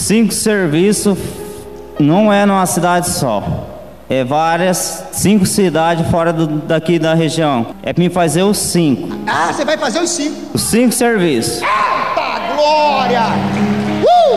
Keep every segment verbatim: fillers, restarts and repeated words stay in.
cinco serviços, não é numa cidade só. É várias, cinco cidades fora do, daqui da região. É pra mim fazer os cinco. Ah, você vai fazer os cinco. Os cinco serviços. Eita glória! Uh!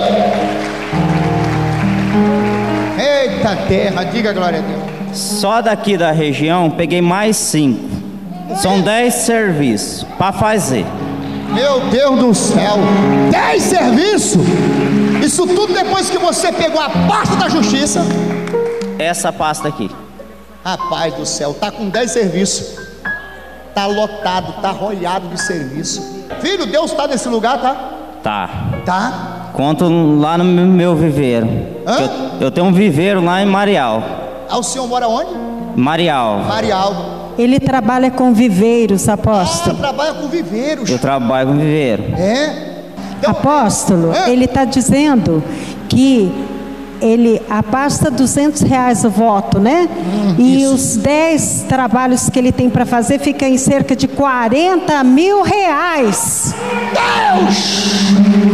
Eita terra, diga glória a Deus. Só daqui da região peguei mais cinco. São dez serviços pra fazer. Meu Deus do céu! Dez serviços! Isso tudo depois que você pegou a pasta da justiça. Essa pasta aqui. Rapaz do céu, tá com dez serviços. Tá lotado, tá rodeado de serviço. Filho, Deus tá nesse lugar, tá? Tá. Tá? Conto lá no meu viveiro. Eu, eu tenho um viveiro lá em Marial. Ah, o senhor mora onde? Marial. Marial. Ele trabalha com viveiros, apóstolo. Ah, trabalha com viveiros. Eu trabalho com viveiro. É? Então, apóstolo, é? ele está dizendo que ele, a pasta duzentos reais o voto, né? Hum, e isso. Os dez trabalhos que ele tem para fazer fica em cerca de quarenta mil reais. Deus!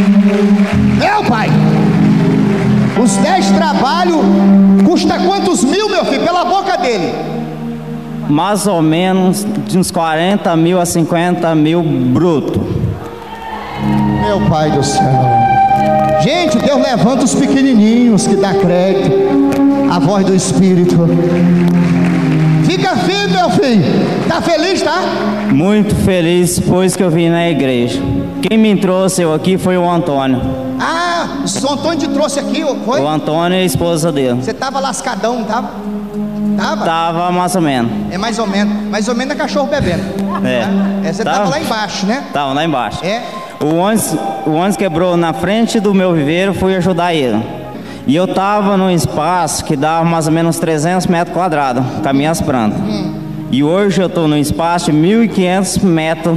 Meu pai! Os dez trabalhos custa quantos mil, meu filho? Pela boca dele. Mais ou menos de uns quarenta mil a cinquenta mil bruto. Meu pai do céu. Gente, Deus levanta os pequenininhos que dá crédito. A voz do Espírito. Fica firme, meu filho. Tá feliz, tá? Muito feliz depois que eu vim na igreja. Quem me trouxe eu aqui foi o Antônio. Ah, o Antônio te trouxe aqui, foi? O Antônio e a esposa dele. Você tava lascadão, tava? Tava? Tava mais ou menos. É mais ou menos. Mais ou menos é cachorro bebendo. É. é você tava, tava lá embaixo, né? Tava lá embaixo. É. O ônibus, o ônibus quebrou na frente do meu viveiro, fui ajudar ele. E eu tava num espaço que dava mais ou menos trezentos metros quadrados, com as minhas plantas. Hum. E hoje eu tô num espaço de mil e quinhentos metros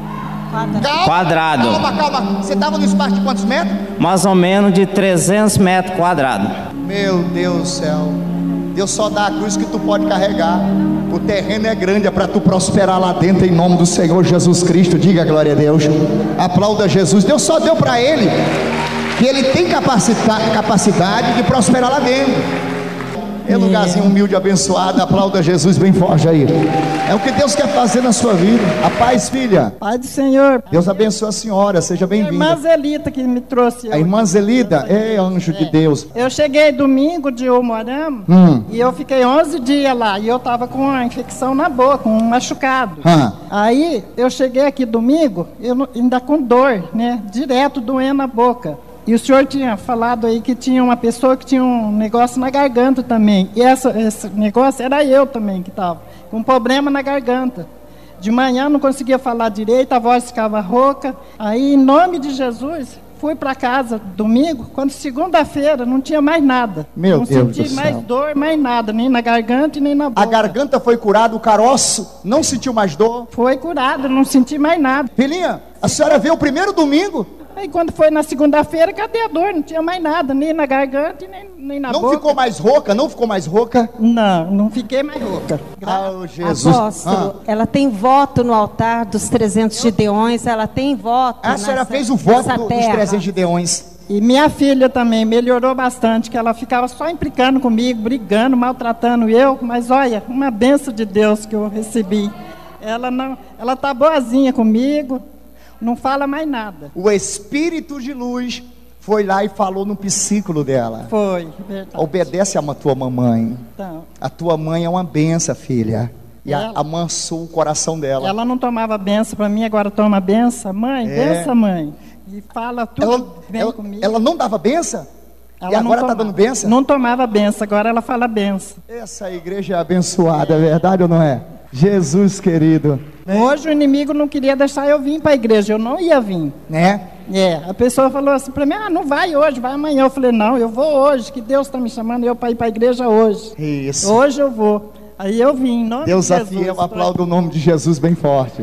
calma, quadrados. Calma, calma. Você tava no espaço de quantos metros? Mais ou menos de trezentos metros quadrados. Meu Deus do céu. Deus só dá a cruz que tu pode carregar. O terreno é grande, é para tu prosperar lá dentro em nome do Senhor Jesus Cristo. Diga glória a Deus. Aplauda Jesus. Deus só deu para ele que ele tem capacita- capacidade de prosperar lá dentro. É lugarzinho humilde, abençoado. Aplauda Jesus bem forte aí. É o que Deus quer fazer na sua vida. A paz, filha. Pai do Senhor. Deus abençoe a senhora, seja bem-vinda. A irmã Zelita que me trouxe. A irmã Zelida, é anjo é. de Deus. Eu cheguei domingo de Umuarama hum. e eu fiquei onze dias lá. E eu tava com uma infecção na boca, um machucado. Hum. Aí eu cheguei aqui domingo, eu ainda com dor, né? Direto doendo a boca. E o senhor tinha falado aí que tinha uma pessoa que tinha um negócio na garganta também. E essa, esse negócio era eu também que estava com um problema na garganta. De manhã não conseguia falar direito, a voz ficava rouca. Aí, em nome de Jesus, fui para casa domingo, quando segunda-feira não tinha mais nada. Meu não Deus do senti mais céu. dor, mais nada, nem na garganta e nem na boca. A garganta foi curada, o caroço não sentiu mais dor? Foi curado, não senti mais nada. Filhinha, a senhora veio o primeiro domingo? Aí quando foi na segunda-feira, cadê a dor? Não tinha mais nada, nem na garganta e nem, nem na não boca. Não ficou mais rouca? Não ficou mais rouca? Não, não fiquei mais rouca. Ah, Jesus. Apóstolo, ah. ela tem voto no altar dos trezentos gideões, ela tem voto. A senhora fez o voto do, dos trezentos gideões. E minha filha também melhorou bastante, que ela ficava só implicando comigo, brigando, maltratando eu, mas olha, uma bênção de Deus que eu recebi. Ela não, ela tá boazinha comigo. Não fala mais nada. O Espírito de luz foi lá e falou no psíquico dela. Foi, verdade. Obedece a tua mamãe. Então, a tua mãe é uma benção, filha. E ela, amansou o coração dela. Ela não tomava benção para mim, agora toma benção. Mãe, é. benção, mãe. E fala tudo ela, bem ela, comigo. Ela não dava benção? Ela e agora está dando benção? Não tomava benção, agora ela fala benção. Essa igreja é abençoada, é verdade ou não é? Jesus querido. Hoje o inimigo não queria deixar eu vir para a igreja, eu não ia vir. Né? É, a pessoa falou assim para mim, ah, não vai hoje, vai amanhã. Eu falei, não, eu vou hoje, que Deus está me chamando eu para ir para a igreja hoje. Isso. Hoje eu vou. Aí eu vim, em nome Deus de Jesus. Deus fiel, aplauda o nome de Jesus bem forte.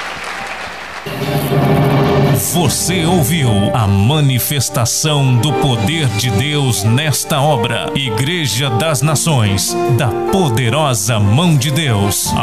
Você ouviu a manifestação do poder de Deus nesta obra. Igreja das Nações, da poderosa mão de Deus.